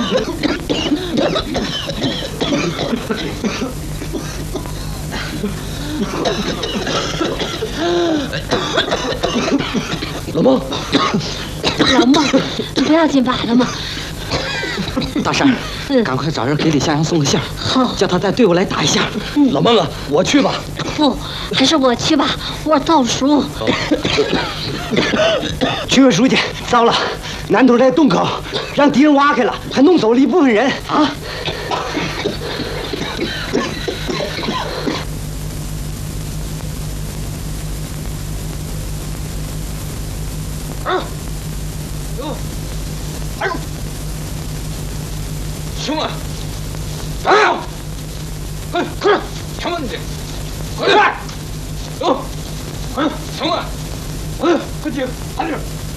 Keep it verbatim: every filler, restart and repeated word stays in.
老孟， 老孟，你不要紧吧，老孟。 大山，嗯，赶快找人给李向阳送个信儿， 好， 叫他带队伍来打一下。嗯，老孟啊，我去吧。 不，还是我去吧，我倒数。 区委书记，糟了，南头在洞口让敌人挖开了，还弄走了一部分人啊！ 啊！哟，哎呦！兄弟，哎呦！快快，强问你，快点！哟，哎呦，兄弟，哎呦，快点，快点！